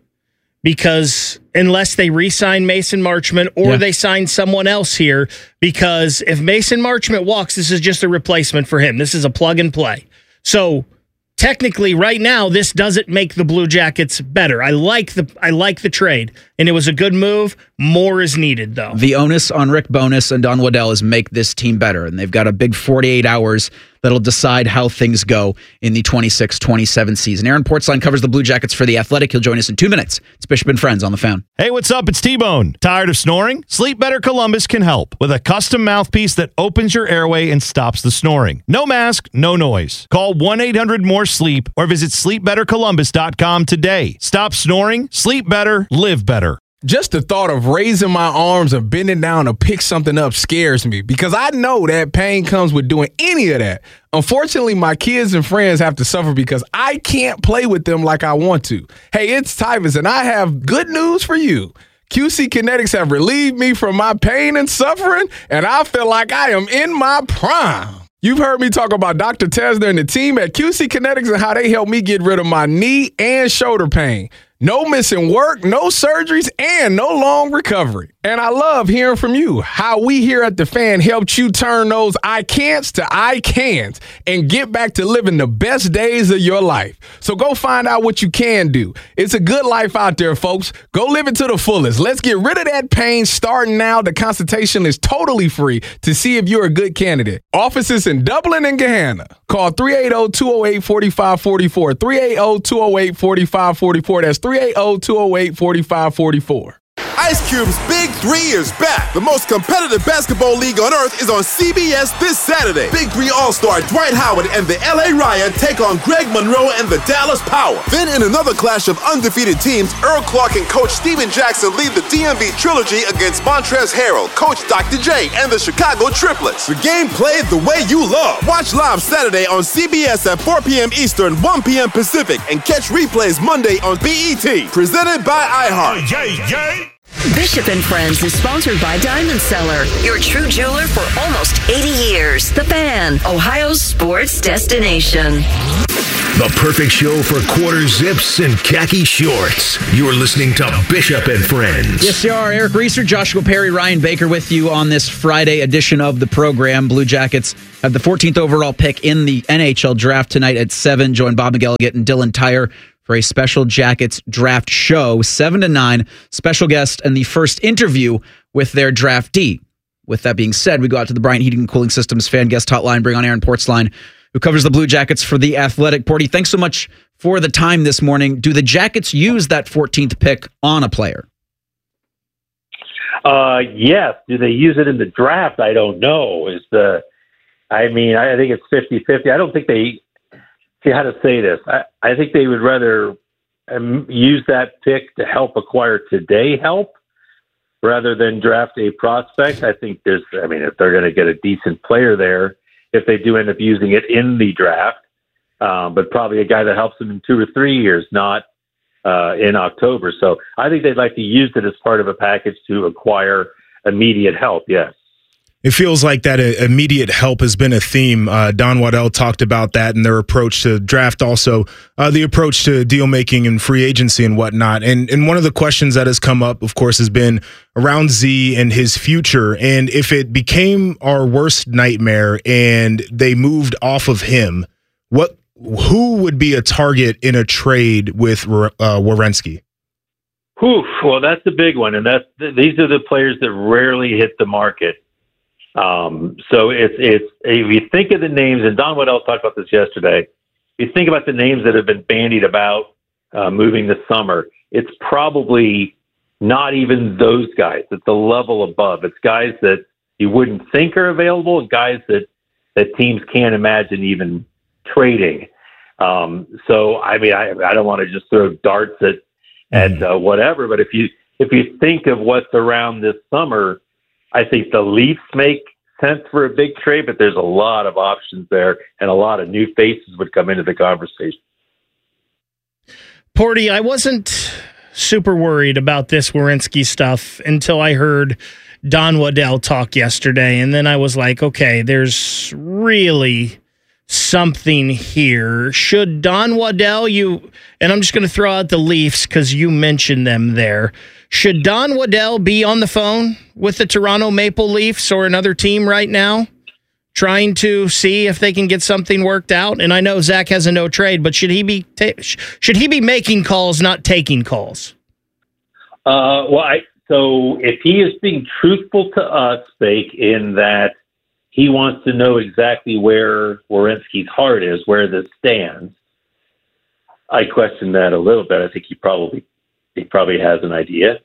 because unless they re-sign Mason Marchment or they sign someone else here, because if Mason Marchment walks, this is just a replacement for him. This is a plug and play. So technically right now, this doesn't make the Blue Jackets better. I like the trade, and it was a good move. More is needed, though. The onus on Rick Bowness and Don Waddell is make this team better, and they've got a big 48 hours that'll decide how things go in the 26-27 season. Aaron Portzline covers the Blue Jackets for The Athletic. He'll join us in 2 minutes. It's Bishop and Friends on the Fan. Hey, what's up? It's T-Bone. Tired of snoring? Sleep Better Columbus can help with a custom mouthpiece that opens your airway and stops the snoring. No mask, no noise. Call 1-800-MORE-SLEEP or visit sleepbettercolumbus.com today. Stop snoring, sleep better, live better. Just the thought of raising my arms and bending down to pick something up scares me, because I know that pain comes with doing any of that. Unfortunately, my kids and friends have to suffer because I can't play with them like I want to. Hey, it's Tyvus, and I have good news for you. QC Kinetics have relieved me from my pain and suffering, and I feel like I am in my prime. You've heard me talk about Dr. Tesner and the team at QC Kinetics and how they helped me get rid of my knee and shoulder pain. No missing work, no surgeries, and no long recovery. And I love hearing from you, how we here at The Fan helped you turn those I can'ts to I can't and get back to living the best days of your life. So go find out what you can do. It's a good life out there, folks. Go live it to the fullest. Let's get rid of that pain starting now. The consultation is totally free to see if you're a good candidate. Offices in Dublin and Gahanna. Call 380-208-4544. 380-208-4544. That's 380-208-4544. Ice Cube's Big 3 is back. The most competitive basketball league on earth is on CBS this Saturday. Big 3 All-Star Dwight Howard and the LA Riot take on Greg Monroe and the Dallas Power. Then in another clash of undefeated teams, Earl Clark and Coach Steven Jackson lead the DMV Trilogy against Montrezl Harrell, Coach Dr. J, and the Chicago Triplets. The game played the way you love. Watch live Saturday on CBS at 4 p.m. Eastern, 1 p.m. Pacific, and catch replays Monday on BET. Presented by iHeart. Bishop and Friends is sponsored by Diamond Seller, your true jeweler for almost 80 years. The Fan, Ohio's sports destination. The perfect show for quarter zips and khaki shorts. You're listening to Bishop and Friends. Yes, you are. Eric Reeser, Joshua Perry, Ryan Baker with you on this Friday edition of the program. Blue Jackets have the 14th overall pick in the NHL draft tonight at 7. Join Bob McElligott and Dylan Tyre for a special Jackets draft show, 7 to 9. Special guest and the first interview with their draftee. With that being said, we go out to the Bryant Heating and Cooling Systems fan guest hotline, bring on Aaron Portzline, who covers the Blue Jackets for The Athletic. Porty, thanks so much for the time this morning. Do the Jackets use that 14th pick on a player? Yes. Do they use it in the draft? I don't know. I think it's 50-50. I don't think they... See how to say this. I think they would rather use that pick to help acquire today help rather than draft a prospect. I think if they're going to get a decent player there, if they do end up using it in the draft, but probably a guy that helps them in 2 or 3 years, not in October. So I think they'd like to use it as part of a package to acquire immediate help, yes. It feels like that immediate help has been a theme. Don Waddell talked about that and their approach to draft, also the approach to deal making and free agency and whatnot. And one of the questions that has come up, of course, has been around Z and his future. And if it became our worst nightmare and they moved off of him, who would be a target in a trade with Werenski? Well, that's the big one, and these are the players that rarely hit the market. So it's if you think of the names, and Don Waddell talked about this yesterday, if you think about the names that have been bandied about moving this summer, it's probably not even those guys. It's a level above. It's guys that you wouldn't think are available, and guys that teams can't imagine even trading. So I don't want to just throw darts at whatever, but if you think of what's around this summer, I think the Leafs make sense for a big trade, but there's a lot of options there, and a lot of new faces would come into the conversation. Porty, I wasn't super worried about this Werenski stuff until I heard Don Waddell talk yesterday, and then I was like, okay, there's really something here. Should Don Waddell, and I'm just going to throw out the Leafs because you mentioned them there. Should Don Waddell be on the phone with the Toronto Maple Leafs or another team right now, trying to see if they can get something worked out? And I know Zach has a no trade, but should he be making calls, not taking calls? So if he is being truthful to us, Bake, in that he wants to know exactly where Werenski's heart is, where this stands, I question that a little bit. I think he probably has an idea.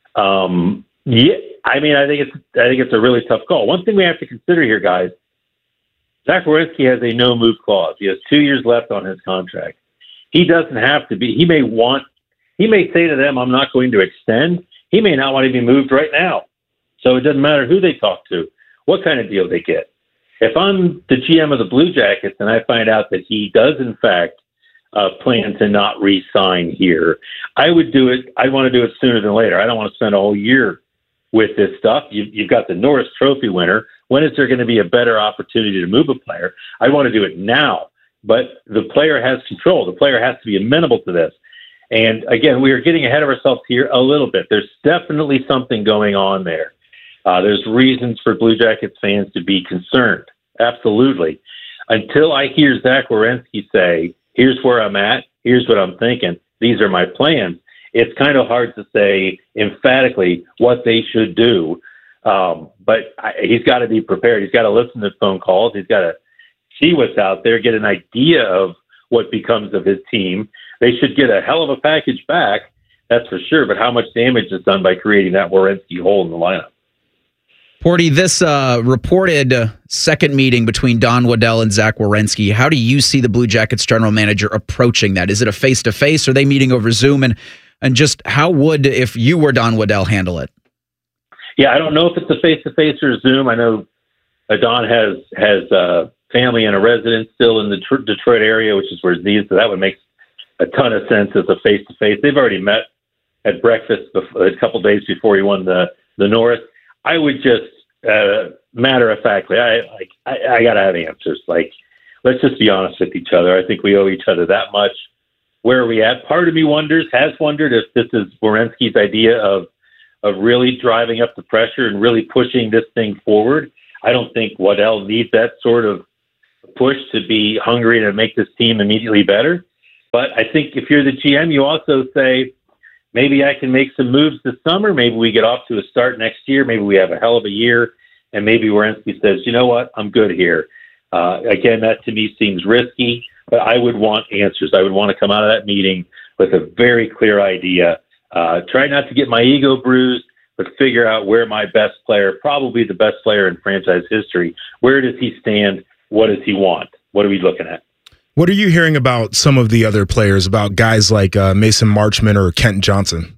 I think it's a really tough call. One thing we have to consider here, guys, Zach Werenski has a no-move clause. He has 2 years left on his contract. He doesn't have to be. He may say to them, I'm not going to extend. He may not want to be moved right now. So it doesn't matter who they talk to, what kind of deal they get. If I'm the GM of the Blue Jackets and I find out that he does, in fact, plan to not re-sign here, I would do it. I want to do it sooner than later. I don't want to spend a whole year with this stuff. You've got the Norris Trophy winner. When is there going to be a better opportunity to move a player? I want to do it now. But the player has control. The player has to be amenable to this. And again, we are getting ahead of ourselves here a little bit. There's definitely something going on there. There's reasons for Blue Jackets fans to be concerned. Absolutely. Until I hear Zach Werenski say, here's where I'm at, here's what I'm thinking, these are my plans, it's kind of hard to say emphatically what they should do. But he's got to be prepared. He's got to listen to phone calls. He's got to see what's out there, get an idea of what becomes of his team. They should get a hell of a package back. That's for sure. But how much damage is done by creating that Werenski hole in the lineup? Porty, this reported second meeting between Don Waddell and Zach Werenski, how do you see the Blue Jackets general manager approaching that? Is it a face-to-face? Are they meeting over Zoom? And just how would, if you were Don Waddell, handle it? Yeah, I don't know if it's a face-to-face or Zoom. I know Don has family and a residence still in the Detroit area, which is where he is, so that would make a ton of sense as a face-to-face. They've already met at breakfast a couple of days before he won the Norris. I would just matter-of-factly, I got to have answers. Like, let's just be honest with each other. I think we owe each other that much. Where are we at? Part of me has wondered if this is Werenski's idea of really driving up the pressure and really pushing this thing forward. I don't think Waddell needs that sort of push to be hungry to make this team immediately better. But I think if you're the GM, you also say, maybe I can make some moves this summer. Maybe we get off to a start next year. Maybe we have a hell of a year. And maybe Werenski says, you know what, I'm good here. Again, that to me seems risky, but I would want answers. I would want to come out of that meeting with a very clear idea. Try not to get my ego bruised, but figure out where my best player, probably the best player in franchise history, where does he stand? What does he want? What are we looking at? What are you hearing about some of the other players, about guys like Mason Marchment or Kent Johnson?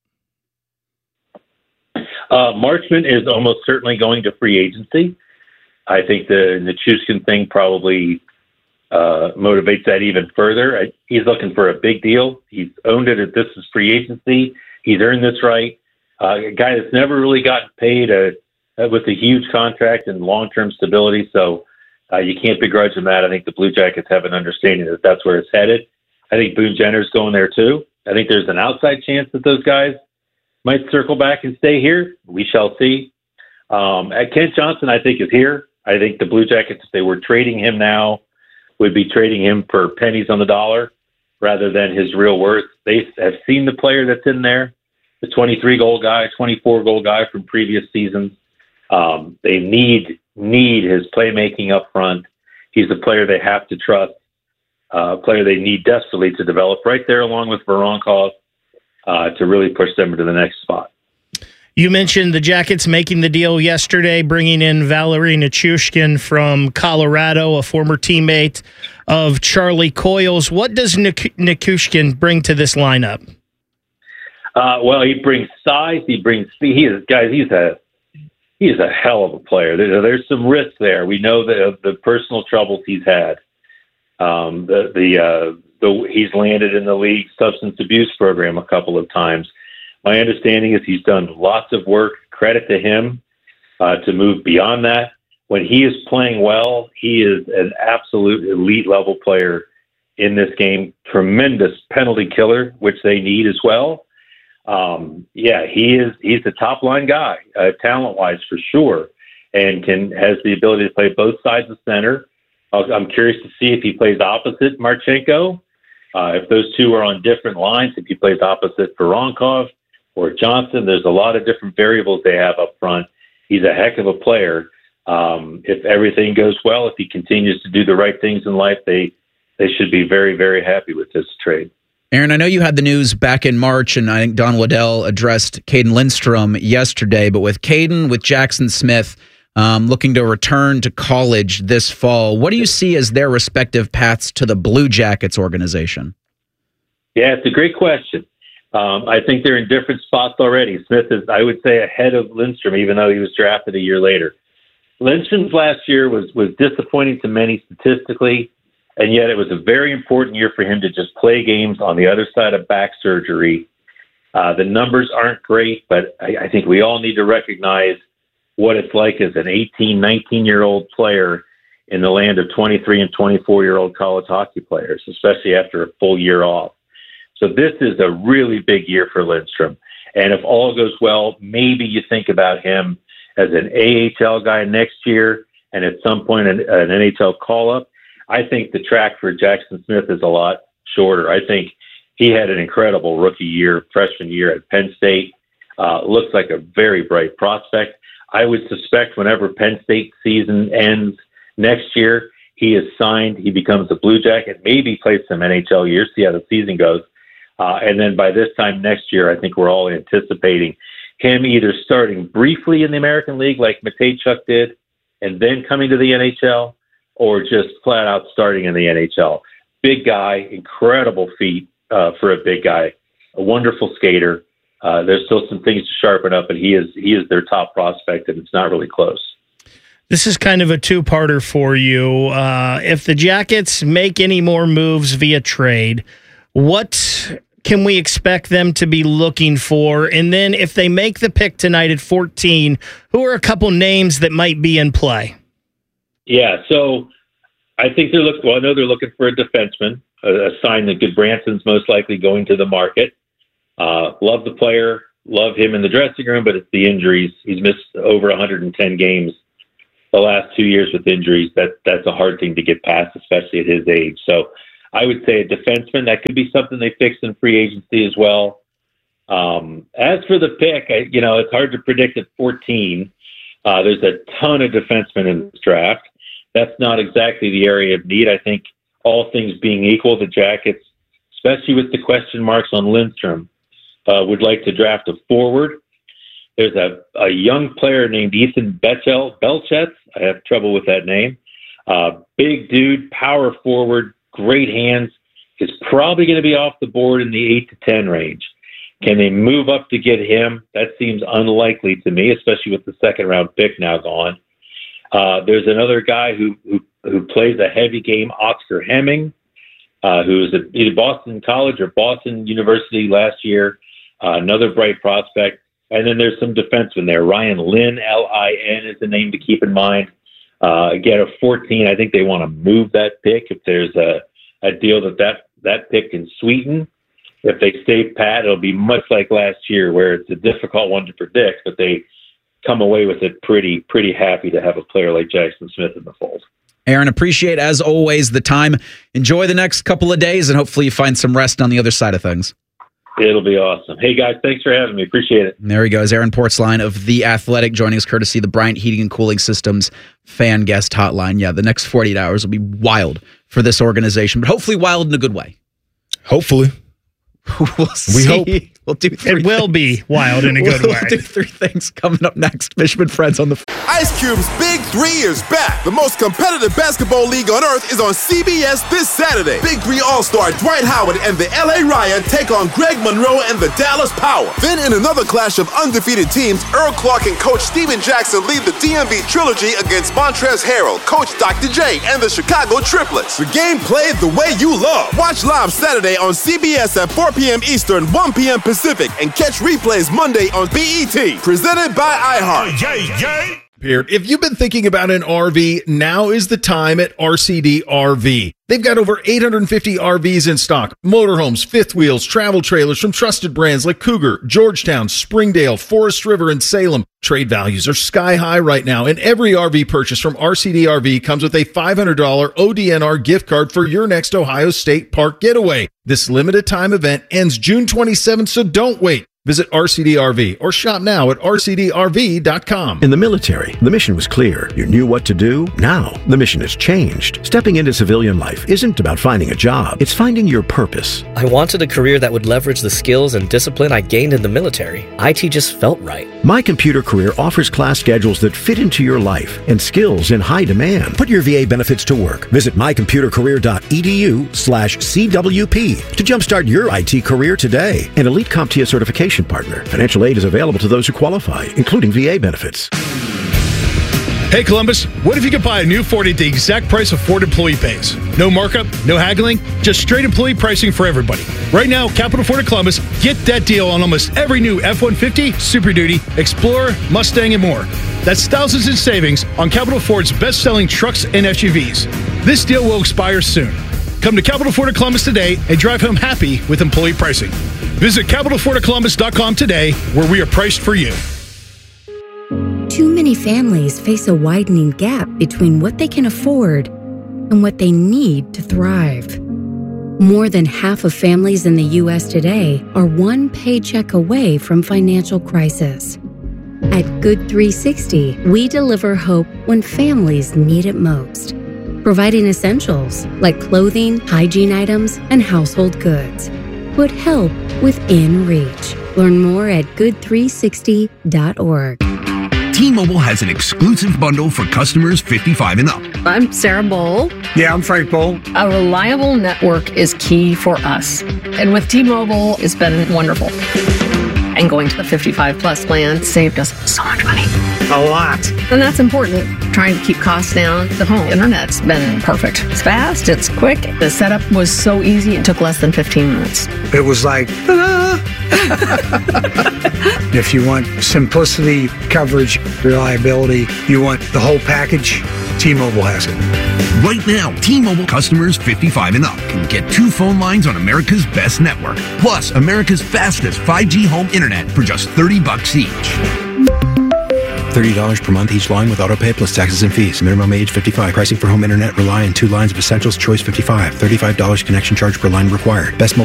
Marchment is almost certainly going to free agency. I think the Nichushkin thing probably motivates that even further. He's looking for a big deal. He's owned it as this is free agency. He's earned this right. A guy that's never really gotten paid with a huge contract and long-term stability. So you can't begrudge him that. I think the Blue Jackets have an understanding that that's where it's headed. I think Boone Jenner's going there too. I think there's an outside chance that those guys might circle back and stay here. We shall see. Kent Johnson, I think, is here. I think the Blue Jackets, if they were trading him now, would be trading him for pennies on the dollar rather than his real worth. They have seen the player that's in there, the 23-goal guy, 24-goal guy from previous seasons. They need his playmaking up front. He's a player they have to trust, a player they need desperately to develop right there along with Voronkov to really push them into the next spot. You mentioned the Jackets making the deal yesterday, bringing in Valeri Nichushkin from Colorado, a former teammate of Charlie Coyle's. What does Nichushkin bring to this lineup? Well, he brings size. He brings speed. He's a hell of a player. There's some risk there. We know the personal troubles he's had. He's landed in the league substance abuse program a couple of times. My understanding is he's done lots of work. Credit to him to move beyond that. When he is playing well, he is an absolute elite level player in this game. Tremendous penalty killer, which they need as well. He's the top line guy, talent wise for sure, and has the ability to play both sides of center. I'm curious to see if he plays opposite Marchenko. If those two are on different lines, if he plays opposite Voronkov or Johnson, there's a lot of different variables they have up front. He's a heck of a player. If everything goes well, if he continues to do the right things in life, they should be very, very happy with this trade. Aaron, I know you had the news back in March, and I think Don Waddell addressed Caden Lindstrom yesterday, but with Caden, with Jackson Smith looking to return to college this fall, what do you see as their respective paths to the Blue Jackets organization? Yeah, it's a great question. I think they're in different spots already. Smith is, I would say, ahead of Lindstrom, even though he was drafted a year later. Lindstrom's last year was disappointing to many statistically, and yet it was a very important year for him to just play games on the other side of back surgery. The numbers aren't great, but I think we all need to recognize what it's like as an 18, 19-year-old player in the land of 23 and 24-year-old college hockey players, especially after a full year off. So this is a really big year for Lindstrom. And if all goes well, maybe you think about him as an AHL guy next year and at some point an NHL call-up. I think the track for Jackson Smith is a lot shorter. I think he had an incredible rookie year, freshman year at Penn State. Looks like a very bright prospect. I would suspect whenever Penn State season ends next year, he is signed. He becomes a Blue Jacket, maybe plays some NHL years, see how the season goes. And then by this time next year, I think we're all anticipating him either starting briefly in the American League like Matejchuk did and then coming to the NHL, or just flat out starting in the NHL. Big guy, incredible feet for a big guy, a wonderful skater. There's still some things to sharpen up, and he is their top prospect, and it's not really close. This is kind of a two-parter for you. If the Jackets make any more moves via trade, what can we expect them to be looking for? And then if they make the pick tonight at 14, who are a couple names that might be in play? Yeah, so I think they're looking. Well, I know they're looking for a defenseman, a sign that Goodbranson's most likely going to the market. Love the player, love him in the dressing room, but it's the injuries. He's missed over 110 games the last 2 years with injuries. That's a hard thing to get past, especially at his age. So I would say a defenseman. That could be something they fix in free agency as well. As for the pick, it's hard to predict at 14. There's a ton of defensemen in this draft. That's not exactly the area of need. I think all things being equal, the Jackets, especially with the question marks on Lindstrom, would like to draft a forward. There's a young player named Ethan Belchetz. I have trouble with that name. Big dude, power forward, great hands, is probably going to be off the board in the 8 to 10 range. Can they move up to get him? That seems unlikely to me, especially with the second-round pick now gone. There's another guy who plays a heavy game, Oscar Hemming, who was at either Boston College or Boston University last year. Another bright prospect. And then there's some defensemen there. Ryan Lynn, Lin, is the name to keep in mind. Again, at 14, I think they want to move that pick if there's a deal that pick can sweeten. If they stay pat, it'll be much like last year, where it's a difficult one to predict, but they come away with it pretty happy to have a player like Jackson Smith in the fold. Aaron, appreciate, as always, the time. Enjoy the next couple of days, and hopefully you find some rest on the other side of things. It'll be awesome. Hey, guys, thanks for having me. Appreciate it. There he goes. Aaron Portzline of The Athletic joining us courtesy of the Bryant Heating and Cooling Systems fan guest hotline. Yeah, the next 48 hours will be wild for this organization, but hopefully wild in a good way. Hopefully. We'll see. We hope. We'll do three It will be wild in a good way. We'll do three things coming up next. Fishman Friends on the... Ice Cube's Big 3 is back. The most competitive basketball league on earth is on CBS this Saturday. Big 3 All-Star Dwight Howard and the LA Riot take on Greg Monroe and the Dallas Power. Then in another clash of undefeated teams, Earl Clark and Coach Steven Jackson lead the DMV Trilogy against Montrezl Harrell, Coach Dr. J, and the Chicago Triplets. The game played the way you love. Watch live Saturday on CBS at 4 p.m. Eastern, 1 p.m. Pacific, and catch replays Monday on BET. Presented by iHeart. If you've been thinking about an RV, now is the time at RCD RV. They've got over 850 RVs in stock. Motorhomes, fifth wheels, travel trailers from trusted brands like Cougar, Georgetown, Springdale, Forest River, and Salem. Trade values are sky high right now, and every RV purchase from RCD RV comes with a $500 ODNR gift card for your next Ohio State Park getaway. This limited time event ends June 27th, so don't wait. Visit RCD RV or shop now at rcdrv.com. In the military, the mission was clear. You knew what to do. Now, the mission has changed. Stepping into civilian life isn't about finding a job. It's finding your purpose. I wanted a career that would leverage the skills and discipline I gained in the military. IT just felt right. My Computer Career offers class schedules that fit into your life and skills in high demand. Put your VA benefits to work. Visit mycomputercareer.edu/CWP to jumpstart your IT career today. An Elite CompTIA certification partner. Financial aid is available to those who qualify, including VA benefits. Hey Columbus, what if you could buy a new Ford at the exact price of Ford employee pays? No markup, no haggling, just straight employee pricing for everybody. Right now, Capital Ford of Columbus, get that deal on almost every new F-150, Super Duty, Explorer, Mustang, and more. That's thousands in savings on Capital Ford's best-selling trucks and SUVs. This deal will expire soon. Come to Capital Ford of Columbus today and drive home happy with employee pricing. Visit CapitalFordofColumbus.com today, where we are priced for you. Too many families face a widening gap between what they can afford and what they need to thrive. More than half of families in the U.S. today are one paycheck away from financial crisis. At Good 360, we deliver hope when families need it most, providing essentials like clothing, hygiene items, and household goods. put help within reach. Learn more at good360.org. T-Mobile has an exclusive bundle for customers 55 and up. I'm Sarah Bowl. Yeah, I'm Frank Bowl. A reliable network is key for us. And with T-Mobile, it's been wonderful. And going to the 55 plus plan saved us so much money. A lot. And that's important. Trying to keep costs down. The home internet's been perfect. It's fast, it's quick. The setup was so easy, it took less than 15 minutes. It was like, ta-da! If you want simplicity, coverage, reliability, you want the whole package, T-Mobile has it. Right now, T-Mobile customers 55 and up can get 2 phone lines on America's best network, plus America's fastest 5G home internet for just $30 each. $30 per month each line with autopay plus taxes and fees. Minimum age 55. Pricing for home internet rely on 2 lines of essentials. Choice 55. $35 connection charge per line required. Best mobile